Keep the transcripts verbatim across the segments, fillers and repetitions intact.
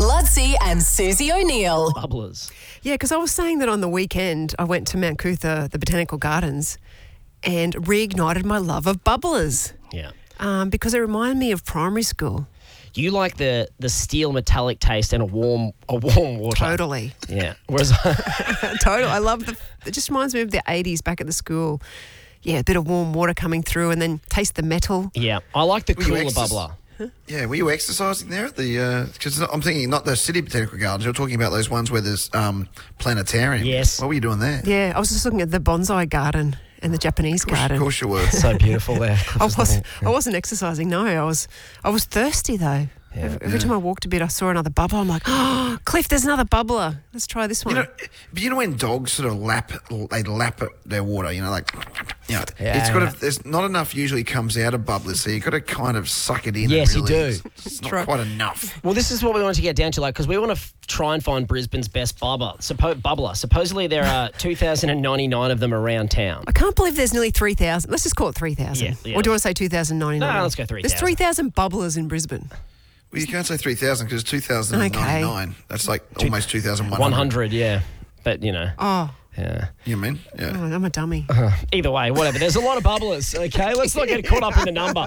Ludsey and Susie O'Neill. Bubblers. Yeah, because I was saying that on the weekend I went to Mount Cootha, the Botanical Gardens, and reignited my love of bubblers Yeah. um, because it reminded me of primary school. You like the the steel metallic taste and a warm a warm water. Totally. Yeah. Whereas Totally. I love the. It just reminds me of the eighties back at the school. Yeah, a bit of warm water coming through, and then taste the metal. yeah, I like the Were you cooler exercise- bubbler. Yeah, were you exercising there at the? Because I'm thinking not the city botanical gardens. You're talking about those ones where there's um, planetarium. Yes. What were you doing there? Yeah, I was just looking at the bonsai garden and the Japanese Of course, garden. of course you were. So beautiful there. I was I wasn't exercising. No, I was I was thirsty though. Yeah. every every time I walked a bit, I saw another bubble. I'm like, oh, Cliff, there's another bubbler. Let's try this one. You know, but you know when dogs sort of lap, they lap at their water. You know, like, you know, Yeah. it's got to. There's not enough usually comes out of bubblers, so you got to kind of suck it in. Yes, and you really, do. It's not Try- quite enough. Well, this is what we wanted to get down to, like, because we want to f- try and find Brisbane's best bubbler. Suppo- bubbler. Supposedly there are two thousand ninety-nine of them around town. I can't believe there's nearly three thousand. Let's just call it three thousand. Yeah, yeah. Or do you want to say two thousand ninety-nine? No, let's go three thousand. There's three thousand bubblers in Brisbane. Well, you can't say three thousand because it's two thousand ninety-nine. That's like almost two thousand one hundred. one hundred, yeah. But, you know, Oh, yeah. You mean? Yeah. oh, I'm a dummy. Either way, whatever. There's a lot of bubblers, okay? Let's not get caught up in the number.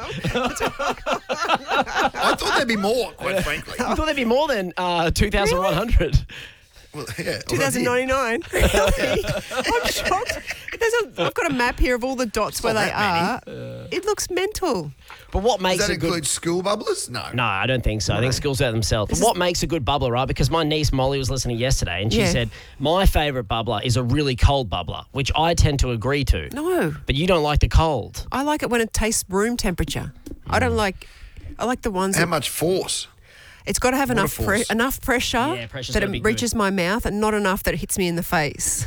I thought there'd be more, quite frankly. I thought there'd be more than uh, two thousand one hundred. Well, yeah. two thousand ninety-nine. Really? I'm shocked. There's a, I've got a map here of all the dots where not they that are. It looks mental. But what Does makes that a good... include school bubblers? No. No, I don't think so. I think schools out themselves. But what makes a good bubbler, right? Because my niece Molly was listening yesterday and she Yeah. said, my favourite bubbler is a really cold bubbler, which I tend to agree to. No, But you don't like the cold. I like it when it tastes room temperature. I don't like. I like the ones. How That, much force? it's got to have enough pre- force. enough pressure Yeah, pressure's that gotta be it good. reaches my mouth, and not enough that it hits me in the face.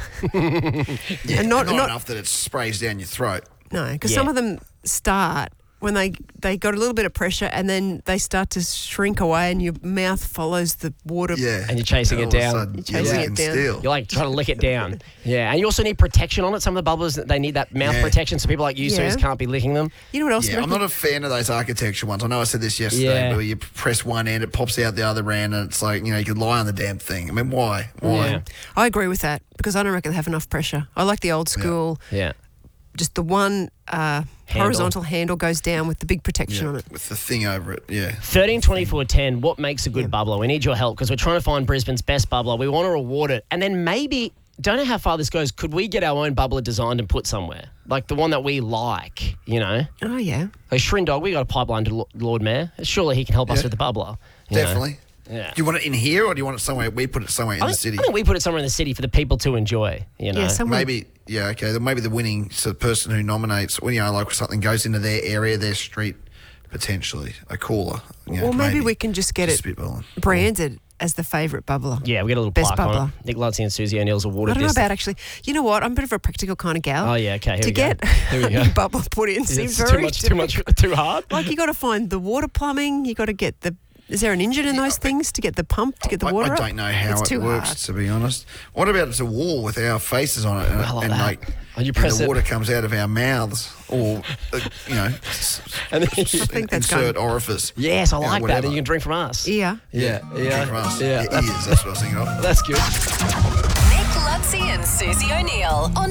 Yeah, And not- not, not- enough that it sprays down your throat. No, because Yeah. some of them start when they they got a little bit of pressure, and then they start to shrink away, and your mouth follows the water. Yeah. And you're chasing All it of a down. sudden, You're you're chasing licking it down. steel. You're like trying to lick it down. Yeah, and you also need protection on it. Some of the bubblers, they need that mouth Yeah. protection, so people like you, Yeah. Suze, can't be licking them. You know what else? Yeah, I'm not a fan of those architecture ones. I know I said this yesterday, Yeah. where you press one end, it pops out the other end, and it's like, you know, you could lie on the damn thing. I mean, why? Why? Yeah. I agree with that because I don't reckon they have enough pressure. I like the old school. Yeah. Just the one uh, horizontal handle goes down with the big protection Yeah, on it. with the thing over it, yeah. thirteen twenty-four ten, what makes a good bubbler? We need your help because we're trying to find Brisbane's best bubbler. We want to reward it. And then maybe, don't know how far this goes, could we get our own bubbler designed and put somewhere? Like the one that we like, you know? Oh yeah. Like Shrindog, we got a pipeline to Lo- Lord Mayor. Surely he can help us Yeah. with the bubbler. you know? Definitely. Yeah. Do you want it in here, or do you want it somewhere? We put it somewhere in I the think, city. I think we put it somewhere in the city for the people to enjoy, you know? Yeah. Someone. Maybe, yeah, okay. Then maybe the winning so the person who nominates, when you know, like something goes into their area, their street, potentially a cooler. You know, Or maybe we can just get Just it spitballing. branded as the favourite bubbler. Yeah, we get a little Best plaque on bubbler. it. Nick Ludsey and Susie O'Neill's I awarded don't know this. about actually. You know what? I'm a bit of a practical kind of gal. Oh, yeah, okay, here to we go. get Here we go. a bubble put in It's seems too very much, too much, too hard. Like you got to find the water plumbing. You got to get the. Is there an engine in those things to get the pump to get the I, water I up? don't know how It's it too works, hard. to be honest. What about it's a wall with our faces on it, and, Well, and that- like and you and press the it- water comes out of our mouths, or uh, you know, s- And then you- think that's insert going- orifice. Yes, I You know, like that. whatever. Then you can drink from us. Yeah. Yeah, yeah, Drink from us. yeah. Your ears, that's what I was thinking of. That's good. Nick Ludsey and Susie O'Neill on